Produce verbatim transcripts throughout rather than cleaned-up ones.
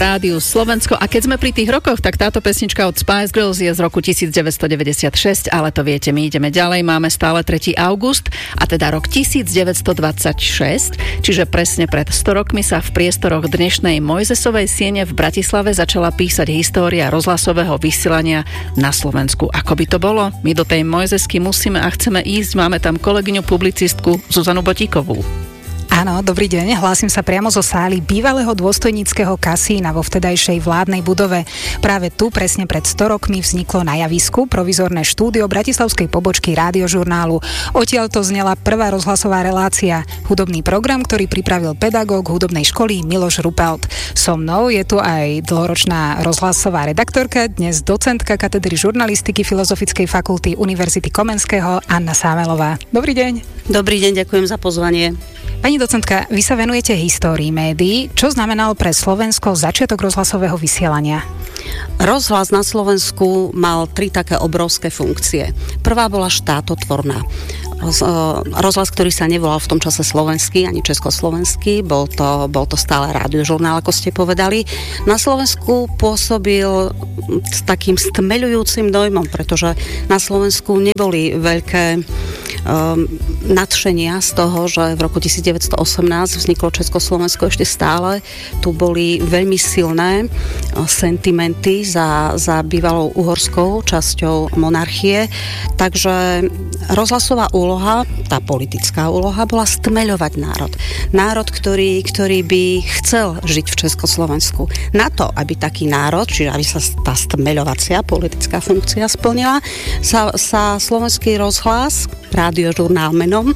Rádiu Slovensko. A keď sme pri tých rokoch, tak táto pesnička od Spice Girls je z roku devätnásťstodeväťdesiatšesť, ale to viete, my ideme ďalej, máme stále tretieho augusta, a teda rok devätnásťstodvadsaťšesť, čiže presne pred sto rokmi sa v priestoroch dnešnej Mojzesovej siene v Bratislave začala písať história rozhlasového vysielania na Slovensku. Ako by to bolo? My do tej Mojzesky musíme a chceme ísť, máme tam kolegyňu publicistku Zuzanu Botíkovú. Áno, dobrý deň. Hlásim sa priamo zo sály bývalého dôstojníckeho kasína vo vtedajšej vládnej budove. Práve tu presne pred sto rokmi vzniklo na javisku provizorné štúdio bratislavskej pobočky Rádiožurnálu. Odtiaľ to znela prvá rozhlasová relácia, hudobný program, ktorý pripravil pedagóg hudobnej školy Miloš Rupelt. So mnou je tu aj dlhoročná rozhlasová redaktorka, dnes docentka katedry žurnalistiky Filozofickej fakulty Univerzity Komenského Anna Sámelová. Dobrý deň. Dobrý deň, ďakujem za pozvanie. Pani docentka, vy sa venujete histórii médií. Čo znamenal pre Slovensko začiatok rozhlasového vysielania? Rozhlas na Slovensku mal tri také obrovské funkcie. Prvá bola štátotvorná. Rozhlas, ktorý sa nevolal v tom čase slovenský ani československý, bol to, bol to stále Rádiožurnál, ako ste povedali. Na Slovensku pôsobil s takým stmeľujúcim dojmom, pretože na Slovensku neboli veľké um, nadšenia z toho, že v roku devätnásťstoosemnásť vzniklo Československo ešte stále. Tu boli veľmi silné sentimenty za, za bývalou uhorskou časťou monarchie, takže rozhlasová úloha, tá politická úloha bola stmeľovať národ. Národ, ktorý, ktorý by chcel žiť v Československu. Na to, aby taký národ, čiže aby sa tá stmeľovacia politická funkcia splnila, sa, sa slovenský rozhlas, Rádiožurnál menom,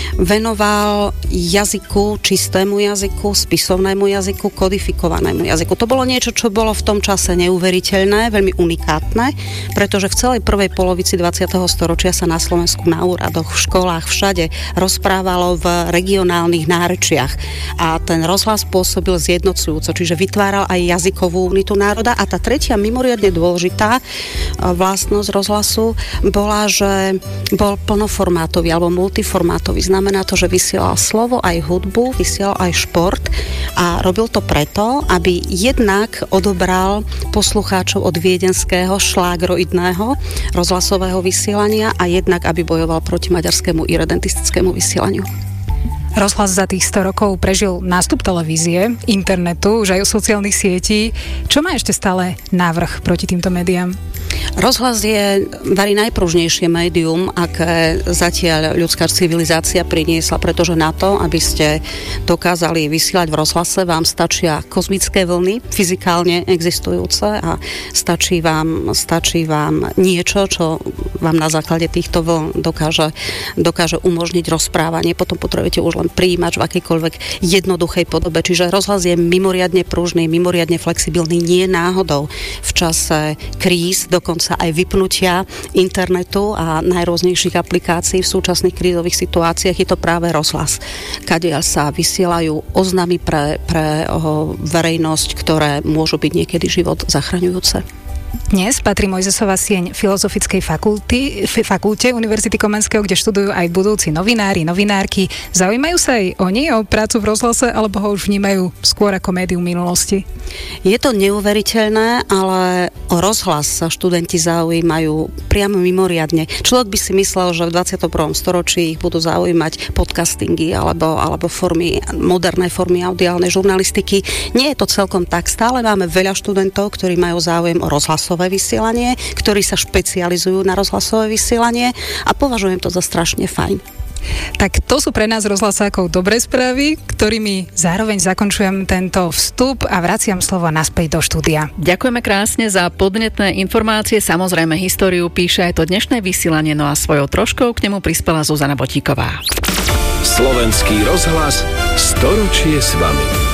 venoval jazyku, čistému jazyku, spisovnému jazyku, kodifikovanému jazyku. To bolo niečo, čo bolo v tom čase neuveriteľné, veľmi unikátne, pretože v celej prvej polovici dvadsiateho storočia sa na Slovensku na úradoch, v školách, všade rozprávalo v regionálnych nárečiach a ten rozhlas pôsobil zjednocujúco, čiže vytváral aj jazykovú unitu národa. A tá tretia mimoriadne dôležitá vlastnosť rozhlasu bola, že bol plnoformátový alebo multiformátový. Znamená to, že vysielal slovo aj hudbu, vysielal aj šport a robil to preto, aby jednak odobral poslucháčov od viedenského šlágroidného rozhlasového vysielania a jednak, aby bojoval proti maďarskému irredentistickému vysielaniu. Rozhlas za tých sto rokov prežil nástup televízie, internetu, už aj sociálnych sietí. Čo má ešte stále návrh proti týmto médiám? Rozhlas je vari najpružnejšie médium, aké zatiaľ ľudská civilizácia priniesla, pretože na to, aby ste dokázali vysielať v rozhlase, vám stačia kozmické vlny, fyzikálne existujúce, a stačí vám, stačí vám niečo, čo vám na základe týchto vln dokáže, dokáže umožniť rozprávanie. Potom potrebujete už len prijímač v akejkoľvek jednoduchej podobe. Čiže rozhlas je mimoriadne pružný, mimoriadne flexibilný, nie náhodou v čase kríz, dokonca aj vypnutia internetu a najrôznejších aplikácií v súčasných krízových situáciách je to práve rozhlas, kadiaľ sa vysielajú oznamy pre, pre oh, verejnosť, ktoré môžu byť niekedy život zachraňujúce. Dnes patrí Mojzesova sieň Filozofickej fakulty, fakulte Univerzity Komenského, kde študujú aj budúci novinári, novinárky. Zaujímajú sa aj oni o prácu v rozhlase, alebo ho už vnímajú skôr ako médium minulosti? Je to neuveriteľné, ale o rozhlas sa študenti zaujímajú priamo mimoriadne. Človek by si myslel, že v dvadsiatom prvom storočí ich budú zaujímať podcastingy alebo, alebo formy, moderné formy audiálnej žurnalistiky. Nie je to celkom tak. Stále máme veľa študentov, ktorí majú záujem o rozhlas vysielanie, ktorí sa špecializujú na rozhlasové vysielanie a považujem to za strašne fajn. Tak to sú pre nás rozhlasákov dobré správy, ktorými zároveň zakončujem tento vstup a vraciam slovo naspäť do štúdia. Ďakujeme krásne za podnetné informácie. Samozrejme, históriu píše aj to dnešné vysielanie, no a svojou troškou k nemu prispela Zuzana Botíková. Slovenský rozhlas, storočie s vami.